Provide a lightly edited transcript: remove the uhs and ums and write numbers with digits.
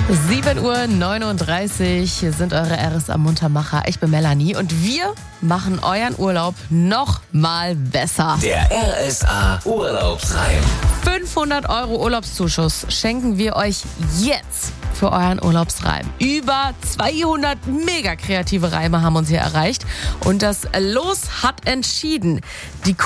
7:39 Uhr sind eure RSA Muntermacher. Ich bin Melanie und wir machen euren Urlaub noch mal besser. Der RSA Urlaubsreim. 500 € Urlaubszuschuss schenken wir euch jetzt für euren Urlaubsreim. Über 200 mega kreative Reime haben uns hier erreicht und das Los hat entschieden. Die